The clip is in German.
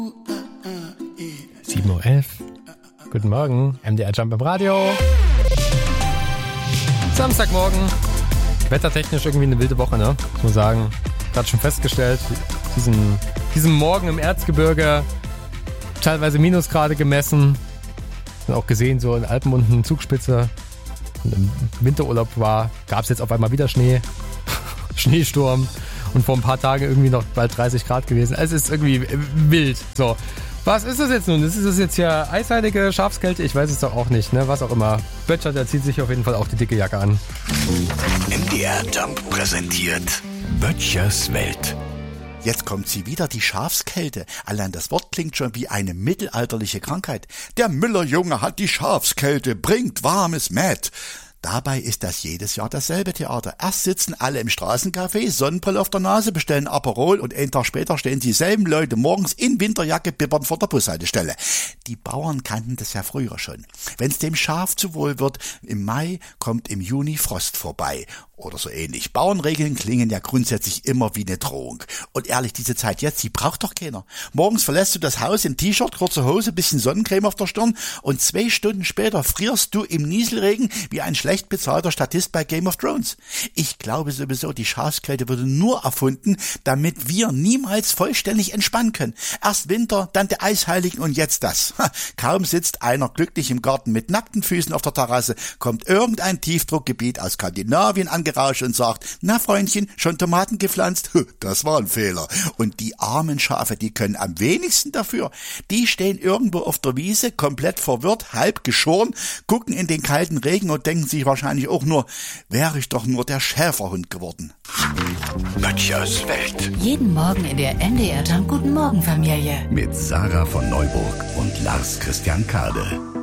7:11 Uhr. Guten Morgen, MDR Jump im Radio. Samstagmorgen. Wettertechnisch irgendwie eine wilde Woche, ne? Muss man sagen. Gerade schon festgestellt, diesen Morgen im Erzgebirge teilweise Minusgrade gemessen. Und auch gesehen, so in Alpen unten Zugspitze. Und im Winterurlaub gab es jetzt auf einmal wieder Schnee. Schneesturm. Und vor ein paar Tagen irgendwie noch bald 30 Grad gewesen. Es ist irgendwie wild. So. Was ist das jetzt nun? Ist es jetzt hier eisheilige Schafskälte? Ich weiß es doch auch nicht, ne? Was auch immer. Böttcher, der zieht sich auf jeden Fall auch die dicke Jacke an. MDR Jump präsentiert Böttchers Welt. Jetzt kommt sie wieder, die Schafskälte. Allein das Wort klingt schon wie eine mittelalterliche Krankheit. Der Müllerjunge hat die Schafskälte, bringt warmes Mett. Dabei ist das jedes Jahr dasselbe Theater. Erst sitzen alle im Straßencafé, Sonnenbrille auf der Nase, bestellen Aperol und einen Tag später stehen dieselben Leute morgens in Winterjacke bibbernd vor der Bushaltestelle. Die Bauern kannten das ja früher schon. Wenn's dem Schaf zu wohl wird, im Mai kommt im Juni Frost vorbei. Oder so ähnlich. Bauernregeln klingen ja grundsätzlich immer wie eine Drohung. Und ehrlich, diese Zeit jetzt, die braucht doch keiner. Morgens verlässt du das Haus in T-Shirt, kurze Hose, bisschen Sonnencreme auf der Stirn und 2 Stunden später frierst du im Nieselregen wie ein schlecht bezahlter Statist bei Game of Thrones. Ich glaube sowieso, die Schafskälte wurde nur erfunden, damit wir niemals vollständig entspannen können. Erst Winter, dann der Eisheiligen und jetzt das. Kaum sitzt einer glücklich im Garten mit nackten Füßen auf der Terrasse, kommt irgendein Tiefdruckgebiet aus Skandinavien angerauscht und sagt, na Freundchen, schon Tomaten gepflanzt? Das war ein Fehler. Und die armen Schafe, die können am wenigsten dafür. Die stehen irgendwo auf der Wiese, komplett verwirrt, halb geschoren, gucken in den kalten Regen und denken sich wahrscheinlich auch nur, wäre ich doch nur der Schäferhund geworden. Böttchers Welt. Jeden Morgen in der MDR Jump Guten Morgen Familie. Mit Sarah von Neuburg und Lars Christian Kade.